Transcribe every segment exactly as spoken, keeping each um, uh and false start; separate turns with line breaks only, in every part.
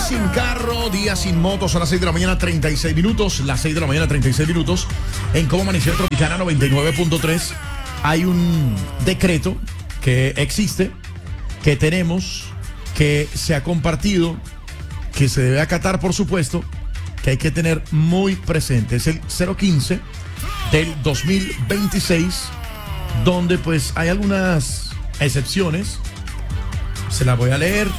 sin carro, día sin moto, son las seis de la mañana, treinta y seis minutos. Las seis de la mañana, treinta y seis minutos. En Cómo Amaneció Tropicana noventa y nueve punto tres hay un decreto que existe, que tenemos, que se ha compartido, que se debe acatar, por supuesto, que hay que tener muy presente. Es el cero quince del dos mil veintiséis, donde pues hay algunas excepciones. Se las voy a leer,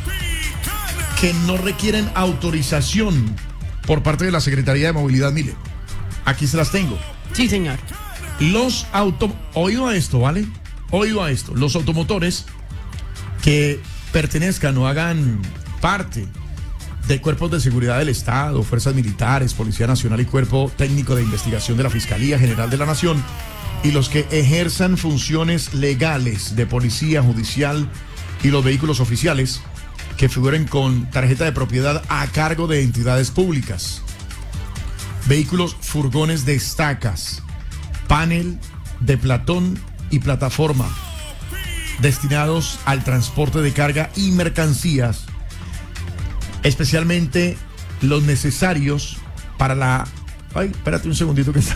que no requieren autorización por parte de la Secretaría de Movilidad. Mire, aquí se las tengo.
Sí, señor.
Los auto... Oído a esto, ¿vale? Oído a esto. Los automotores que pertenezcan o hagan parte de cuerpos de seguridad del Estado, fuerzas militares, Policía Nacional y Cuerpo Técnico de Investigación de la Fiscalía General de la Nación, y los que ejerzan funciones legales de policía judicial y los vehículos oficiales que figuren con tarjeta de propiedad a cargo de entidades públicas, vehículos, furgones de estacas, panel de platón y plataforma destinados al transporte de carga y mercancías, especialmente los necesarios para la... Ay, espérate un segundito que estaba...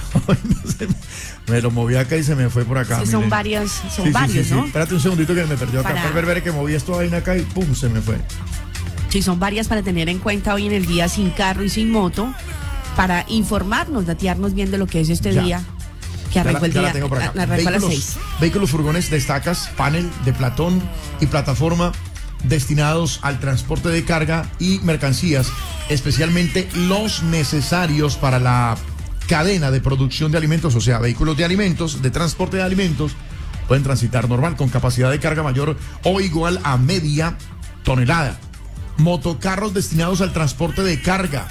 Me lo moví acá y se me fue por acá.
Sí, son varios, son
sí,
varios,
sí, sí,
¿no?
sí. Espérate un segundito que me perdió acá.
Para...
Para ver que moví esto vaina acá y pum, se me fue.
Sí, son varias para tener en cuenta hoy en el día sin carro y sin moto, para informarnos, datearnos bien de lo que es este
Ya.
día, que arrancó el
ya
día,
la tengo por acá.
arrancó a las
Vehículos,
seis.
vehículos, furgones de estacas, panel de platón y plataforma destinados al transporte de carga y mercancías, especialmente los necesarios para la cadena de producción de alimentos, o sea, vehículos de alimentos, de transporte de alimentos, pueden transitar normal con capacidad de carga mayor o igual a media tonelada. Motocarros destinados al transporte de carga,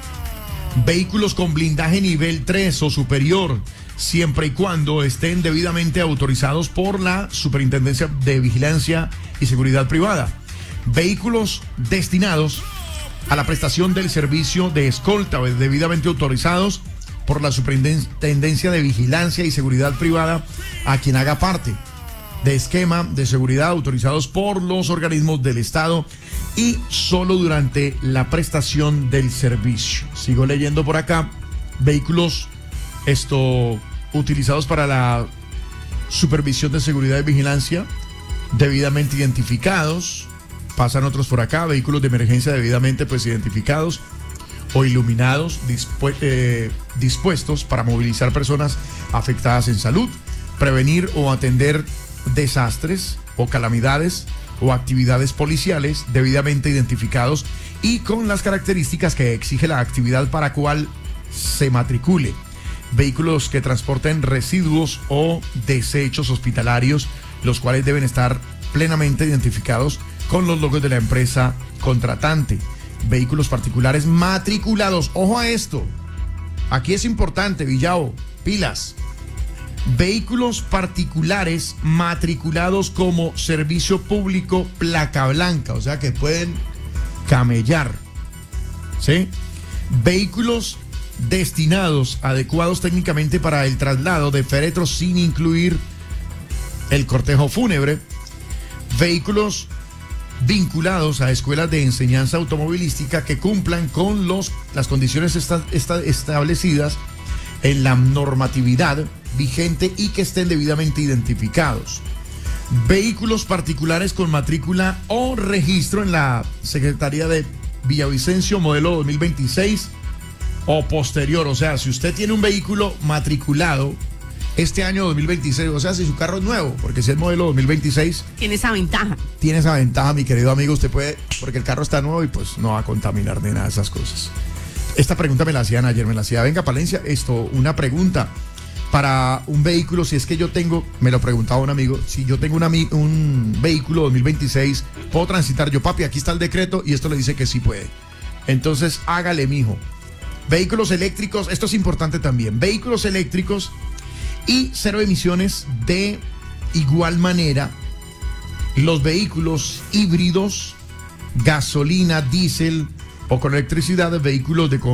vehículos con blindaje nivel tres o superior, siempre y cuando estén debidamente autorizados por la Superintendencia de Vigilancia y Seguridad Privada. Vehículos destinados a la prestación del servicio de escolta, debidamente autorizados por la Superintendencia de Vigilancia y Seguridad Privada, a quien haga parte de esquema de seguridad autorizados por los organismos del Estado y solo durante la prestación del servicio. Sigo leyendo por acá. Vehículos esto utilizados para la supervisión de seguridad y vigilancia, debidamente identificados. Pasan otros por acá. Vehículos de emergencia debidamente pues identificados o iluminados, dispu eh, dispuestos para movilizar personas afectadas en salud, prevenir o atender desastres o calamidades o actividades policiales, debidamente identificados y con las características que exige la actividad para cual se matricule. Vehículos que transporten residuos o desechos hospitalarios, los cuales deben estar plenamente identificados con los logos de la empresa contratante. Vehículos particulares matriculados. Ojo a esto. Aquí es importante, Villao, pilas. Vehículos particulares matriculados como servicio público placa blanca, o sea que pueden camellar. ¿Sí? Vehículos destinados, adecuados técnicamente para el traslado de féretros sin incluir el cortejo fúnebre. Vehículos vinculados a escuelas de enseñanza automovilística que cumplan con los, las condiciones esta, esta, establecidas en la normatividad vigente y que estén debidamente identificados. Vehículos particulares con matrícula o registro en la Secretaría de Villavicencio modelo dos mil veintiséis o posterior. O sea, si usted tiene un vehículo matriculado este año dos mil veintiséis, o sea, si su carro es nuevo, porque si es modelo dos mil veintiséis...
Tiene esa ventaja.
Tiene esa ventaja, mi querido amigo, usted puede, porque el carro está nuevo y pues no va a contaminar de nada de esas cosas. Esta pregunta me la hacían ayer, me la hacía, venga, Palencia, esto, una pregunta para un vehículo, si es que yo tengo, me lo preguntaba un amigo, si yo tengo una, un vehículo dos mil veintiséis, ¿puedo transitar? Yo, papi, aquí está el decreto y esto le dice que sí puede. Entonces, hágale, mijo. Vehículos eléctricos, esto es importante también, vehículos eléctricos y cero emisiones. De igual manera, los vehículos híbridos, gasolina, diésel o con electricidad, vehículos de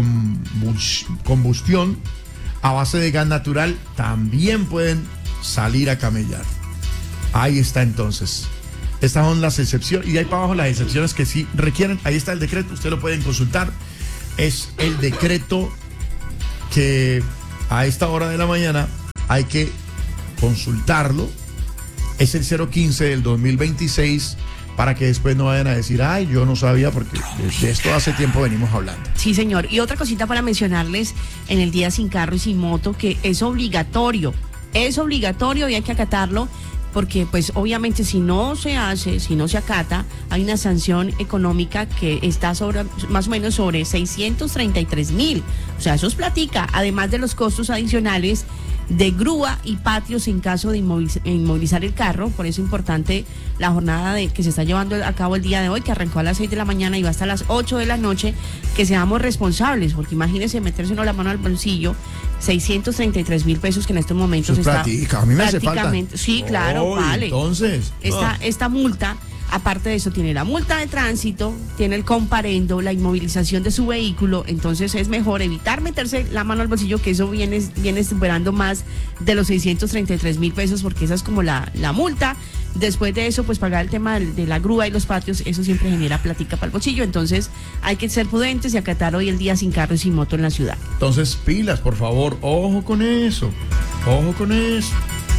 combustión a base de gas natural también pueden salir a camellar. Ahí está entonces. Estas son las excepciones, y ahí para abajo las excepciones que sí requieren. Ahí está el decreto, usted lo pueden consultar. Es el decreto que a esta hora de la mañana hay que consultarlo. Es el cero quince del dos mil veintiséis, para que después no vayan a decir, ay, yo no sabía, porque de esto hace tiempo venimos hablando.
Sí, señor. Y otra cosita para mencionarles en el Día Sin Carro y Sin Moto, que es obligatorio, es obligatorio y hay que acatarlo, porque pues obviamente si no se hace, si no se acata, hay una sanción económica que está sobre más o menos sobre seiscientos treinta y tres mil. O sea, eso es platica, además de los costos adicionales de grúa y patios en caso de inmoviliz- inmovilizar el carro. Por eso es importante la jornada de, que se está llevando a cabo el día de hoy, que arrancó a las seis de la mañana y va hasta las ocho de la noche, que seamos responsables, porque imagínense meterse uno la mano al bolsillo, seiscientos treinta y tres mil pesos que en estos momentos
Eso es
está
platica, a mí me hace falta.
prácticamente, sí, claro,
Oh,
vale.
Entonces,
Esta,
ah.
esta multa, aparte de eso, tiene la multa de tránsito, tiene el comparendo, la inmovilización de su vehículo. Entonces es mejor evitar meterse la mano al bolsillo, que eso viene, viene superando más de los seiscientos treinta y tres mil pesos, porque esa es como la, la multa. Después de eso, pues pagar el tema de, de la grúa y los patios, eso siempre genera platica para el bolsillo. Entonces hay que ser prudentes y acatar hoy el Día Sin Carro y Sin Moto en la ciudad.
Entonces, pilas, por favor, ojo con eso, ojo con eso.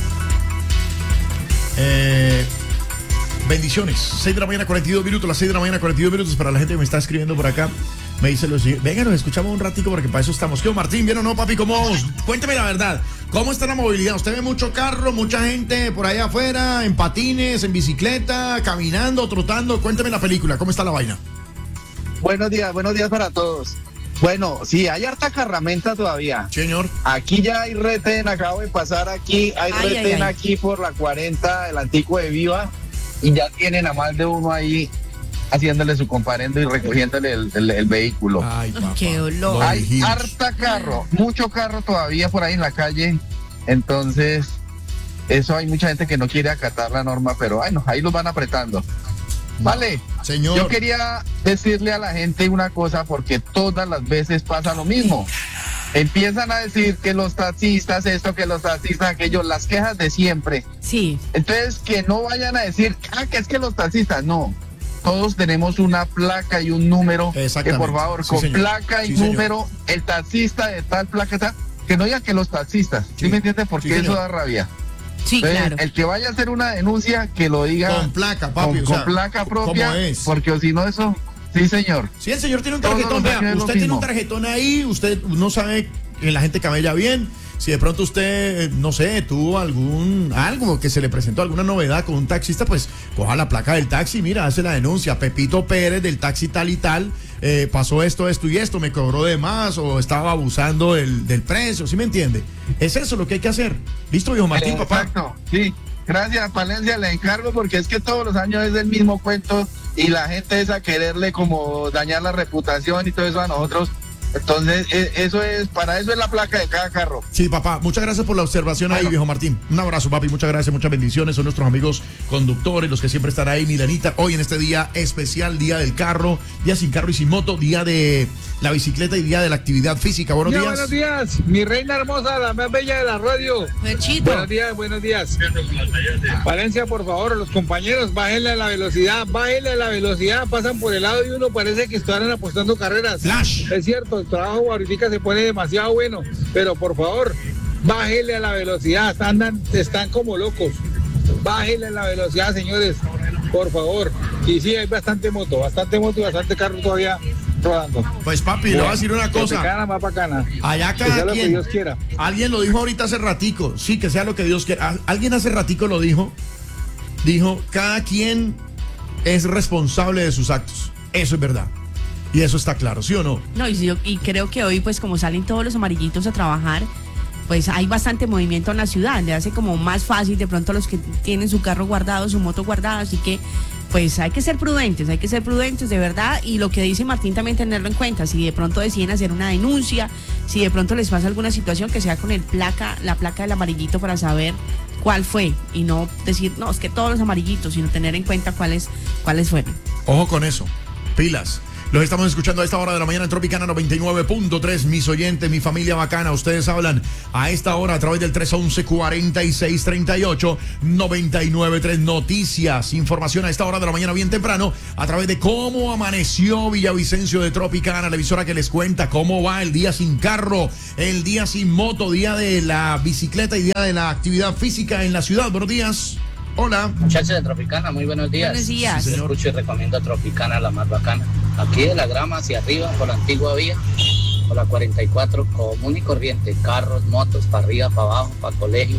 Eh... Bendiciones, seis de la mañana, cuarenta y dos minutos, las seis de la mañana, cuarenta y dos minutos. Para la gente que me está escribiendo por acá, me dice lo siguiente: venga, nos escuchamos un ratico porque para eso estamos. ¿Qué, Martín? ¿Bien o no, papi? ¿Cómo vamos? Cuénteme la verdad, ¿cómo está la movilidad? ¿Usted ve mucho carro, mucha gente por allá afuera, en patines, en bicicleta, caminando, trotando? Cuénteme la película, ¿cómo está la vaina?
Buenos días, buenos días para todos. Bueno, sí, hay harta carramenta todavía.
Señor.
Aquí ya hay retén, acabo de pasar aquí, hay
Ay,
retén
ay, ay.
aquí por la cuarenta, el Antico de Viva, y ya tienen a más de uno ahí haciéndole su comparendo y recogiéndole el, el- el vehículo.
Ay, papá.
Qué olor.
Lo
Hay
dijimos.
harta carro, mucho carro todavía por ahí en la calle, entonces eso hay mucha gente que no quiere acatar la norma, pero bueno, ahí los van apretando. Vale,
Señor.
yo quería decirle a la gente una cosa, porque todas las veces pasa lo mismo. Empiezan a decir que los taxistas esto, que los taxistas aquello, las quejas de siempre.
Sí,
Entonces, que no vayan a decir, ah, que es que los taxistas, no. Todos tenemos una placa y un número. Que
Exactamente.
por favor,
Sí,
con
señor.
placa y
Sí, señor.
número, el taxista de tal placa, tal, que no digan que los taxistas. ¿Sí,
Sí.
me entienden? Porque
Sí,
eso
señor.
da rabia.
sí,
Entonces,
claro.
el que vaya a hacer una denuncia, que lo diga
Con placa, papi.
con,
o sea,
con placa propia,
¿cómo es?
porque si no eso, sí señor.
Si el señor tiene un
Todos
tarjetón,
los
vea,
años es lo
usted tiene un
mismo.
tarjetón ahí, usted no sabe que la gente camella bien. Si de pronto usted, eh, no sé, tuvo algún, algo que se le presentó, alguna novedad con un taxista, pues coja la placa del taxi, mira, hace la denuncia. Pepito Pérez del taxi tal y tal, eh, pasó esto, esto y esto, me cobró de más o estaba abusando del, del precio, ¿sí me entiende? Es eso lo que hay que hacer. ¿Listo, viejo Martín, papá?
Exacto, sí. Gracias, Palencia, le encargo, porque es que todos los años es el mismo cuento y la gente es a quererle como dañar la reputación y todo eso a nosotros. Entonces, e- eso es, para eso es la placa de cada carro.
Sí, papá, muchas gracias por la observación ahí,
Bueno.
viejo Martín. Un abrazo, papi, muchas gracias, muchas bendiciones. Son nuestros amigos conductores, los que siempre están ahí. Milanita, hoy en este día especial, día del carro, día sin carro y sin moto, día de la bicicleta y día de la actividad física. Buenos
Ya,
días.
buenos días, mi reina hermosa, la más bella de la radio.
Pechito.
Buenos días, buenos días. Valencia, por favor, los compañeros, bájenle la velocidad, bájenle la velocidad, pasan por el lado y uno parece que están apostando carreras.
Flash.
Es cierto, el trabajo ahorita se pone demasiado bueno, pero por favor, bájenle a la velocidad, andan, están como locos. Bájenle la velocidad, señores, por favor. Y sí, hay bastante moto, bastante moto y bastante carro todavía rodando.
Pues papi, le voy a decir una cosa.
Bacana, más bacana.
Allá
Que sea
cada
lo que
quien.
Dios quiera.
Alguien lo dijo ahorita hace ratico. Sí, que sea lo que Dios quiera. Al- Alguien hace ratico lo dijo. Dijo, cada quien es responsable de sus actos. Eso es verdad. Y eso está claro, ¿sí o no?
No, y, yo- y creo que hoy, pues como salen todos los amarillitos a trabajar, pues hay bastante movimiento en la ciudad, le hace como más fácil de pronto a los que tienen su carro guardado, su moto guardada, así que pues hay que ser prudentes, hay que ser prudentes de verdad, y lo que dice Martín también tenerlo en cuenta. Si de pronto deciden hacer una denuncia, si de pronto les pasa alguna situación, que sea con el placa, la placa del amarillito para saber cuál fue, y no decir, no, es que todos los amarillitos, sino tener en cuenta cuáles, cuáles fueron.
Ojo con eso. Pilas. Los estamos escuchando a esta hora de la mañana en Tropicana noventa y nueve punto tres. Mis oyentes, mi familia bacana, ustedes hablan a esta hora a través del tres once, cuarenta y seis treinta y ocho, noventa y nueve punto tres. Noticias, información a esta hora de la mañana bien temprano a través de cómo amaneció Villavicencio de Tropicana, la emisora que les cuenta cómo va el día sin carro, el día sin moto, día de la bicicleta y día de la actividad física en la ciudad. Buenos días. Hola.
Muchachos de Tropicana, muy buenos días.
Buenos días.
Sí,
Yo escucho y recomiendo Tropicana, la más bacana. Aquí de la grama hacia arriba, por la antigua vía, por la cuarenta y cuatro, común y corriente. Carros, motos, para arriba, para abajo, para colegios.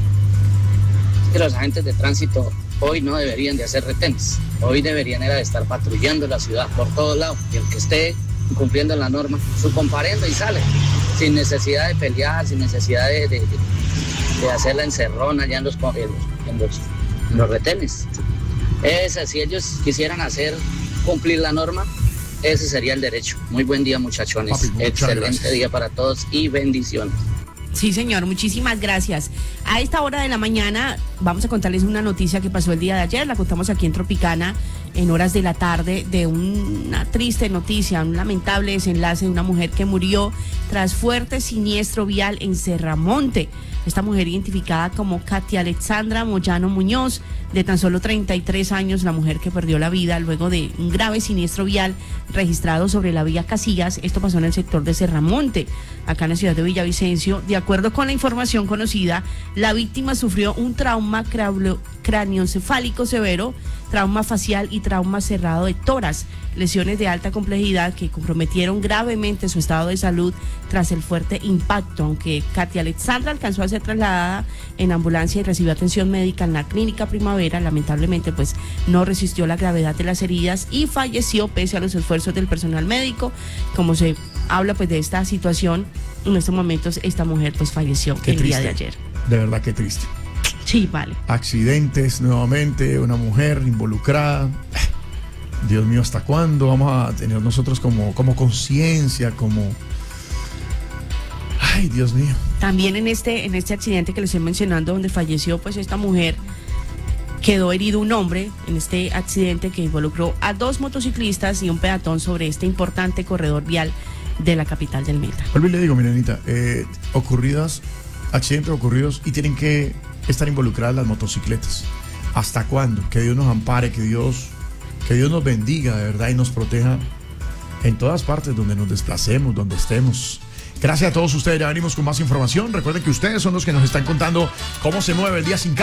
Es que los agentes de tránsito hoy no deberían de hacer retenes. Hoy deberían era de estar patrullando la ciudad por todos lados. Y el que esté incumpliendo la norma, su comparendo y sale. Sin necesidad de pelear, sin necesidad de, de, de, de hacer la encerrona ya en los, en los, en los los retenes. Ese, si ellos quisieran hacer cumplir la norma, ese sería el derecho. Muy buen día, muchachones.
Papi,
excelente
gracias.
día para todos y bendiciones.
Sí, señor, muchísimas gracias. A esta hora de la mañana vamos a contarles una noticia que pasó el día de ayer, la contamos aquí en Tropicana en horas de la tarde, de una triste noticia, un lamentable desenlace de una mujer que murió tras fuerte siniestro vial en Serramonte. Esta mujer, identificada como Katia Alexandra Moyano Muñoz, de tan solo treinta y tres años, la mujer que perdió la vida luego de un grave siniestro vial registrado sobre la vía Casillas. Esto pasó en el sector de Serramonte, acá en la ciudad de Villavicencio. De acuerdo con la información conocida, la víctima sufrió un trauma cráneoencefálico severo, trauma facial y trauma cerrado de tórax, lesiones de alta complejidad que comprometieron gravemente su estado de salud tras el fuerte impacto. Aunque Katia Alexandra alcanzó a ser trasladada en ambulancia y recibió atención médica en la clínica Primavera, lamentablemente pues no resistió la gravedad de las heridas y falleció pese a los esfuerzos del personal médico. Como se habla pues de esta situación, en estos momentos esta mujer pues falleció
Qué
el
triste.
día de ayer.
De verdad, qué triste.
Sí, vale.
Accidentes nuevamente, una mujer involucrada. Dios mío, ¿hasta cuándo vamos a tener nosotros como, como conciencia, como... Ay, Dios mío.
También en este, en este accidente que les estoy mencionando, donde falleció pues esta mujer, quedó herido un hombre en este accidente que involucró a dos motociclistas y un peatón sobre este importante corredor vial de la capital del Meta.
Vuelvo y le digo, mi nenita, eh, ocurridas, accidentes ocurridos y tienen que estar involucradas las motocicletas. ¿Hasta cuándo? Que Dios nos ampare, que Dios, que Dios nos bendiga de verdad y nos proteja en todas partes donde nos desplacemos, donde estemos. Gracias a todos ustedes, ya venimos con más información. Recuerden que ustedes son los que nos están contando cómo se mueve el día sin carro.